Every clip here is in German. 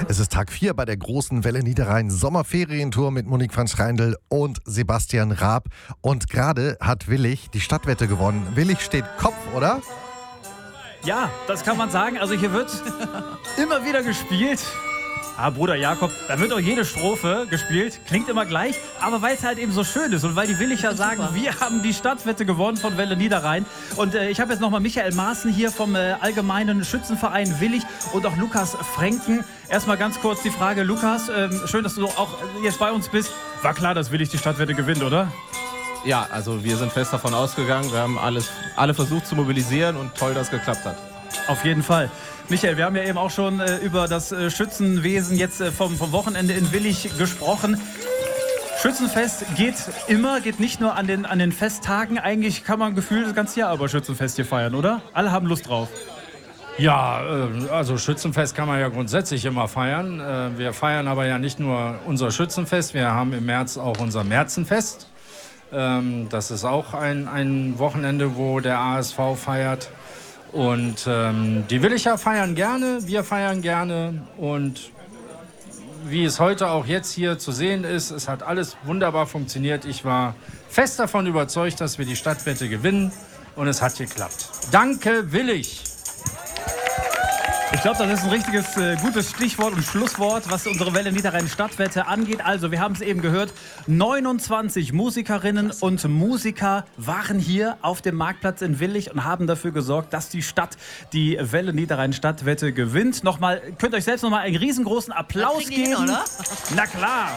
Es ist Tag 4 bei der großen Welle Niederrhein Sommerferientour mit Monique van Schreindl und Sebastian Raab. Und gerade hat Willich die Stadtwette gewonnen. Willich steht Kopf, oder? Ja, das kann man sagen. Also hier wird immer wieder gespielt. Bruder Jakob, da wird auch jede Strophe gespielt. Klingt immer gleich, aber weil es halt eben so schön ist und weil die Willicher sagen, wir haben die Stadtwette gewonnen von Welle Niederrhein. Und ich habe jetzt nochmal Michael Maaßen hier vom Allgemeinen Schützenverein Willich und auch Lukas Fränken. Erstmal ganz kurz die Frage, Lukas, schön, dass du auch jetzt bei uns bist. War klar, dass Willich die Stadtwette gewinnt, oder? Ja, also wir sind fest davon ausgegangen. Wir haben alle versucht zu mobilisieren und toll, dass es geklappt hat. Auf jeden Fall. Michael, wir haben ja eben auch schon über das Schützenwesen jetzt vom Wochenende in Willich gesprochen. Schützenfest geht nicht nur an den Festtagen. Eigentlich kann man gefühlt das ganze Jahr über Schützenfest hier feiern, oder? Alle haben Lust drauf. Ja, also Schützenfest kann man ja grundsätzlich immer feiern. Wir feiern aber ja nicht nur unser Schützenfest, wir haben im März auch unser Märzenfest. Das ist auch ein Wochenende, wo der ASV feiert. Und die Willicher feiern gerne, wir feiern gerne. Und wie es heute auch jetzt hier zu sehen ist, es hat alles wunderbar funktioniert. Ich war fest davon überzeugt, dass wir die Stadtwette gewinnen. Und es hat geklappt. Danke, Willich! Ich glaube, das ist ein richtiges gutes Stichwort und Schlusswort, was unsere Welle Niederrhein Stadtwette angeht. Also, wir haben es eben gehört, 29 Musikerinnen und Musiker waren hier auf dem Marktplatz in Willich und haben dafür gesorgt, dass die Stadt die Welle Niederrhein Stadtwette gewinnt. Nochmal, könnt ihr euch selbst nochmal einen riesengroßen Applaus geben? Oder? Na klar!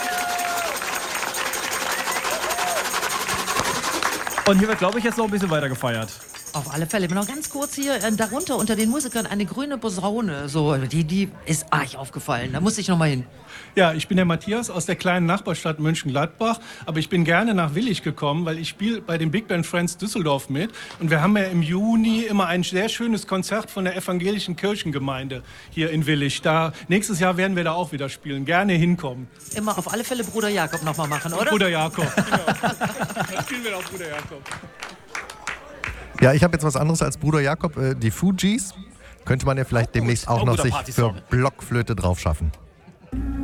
Und hier wird, glaube ich, jetzt noch ein bisschen weiter gefeiert. Auf alle Fälle. Noch ganz kurz hier, darunter unter den Musikern eine grüne Posaune. So, die ist arg aufgefallen. Da muss ich noch mal hin. Ja, ich bin der Matthias aus der kleinen Nachbarstadt Mönchengladbach. Aber ich bin gerne nach Willich gekommen, weil ich spiele bei den Big Band Friends Düsseldorf mit. Und wir haben ja im Juni immer ein sehr schönes Konzert von der evangelischen Kirchengemeinde hier in Willich. Nächstes Jahr werden wir da auch wieder spielen. Gerne hinkommen. Immer auf alle Fälle Bruder Jakob noch mal machen, oder? Bruder Jakob, genau. Dann spielen wir auch Bruder Jakob. Ja, ich habe jetzt was anderes als Bruder Jakob. Die Fugees könnte man ja vielleicht demnächst auch noch sich für Blockflöte drauf schaffen.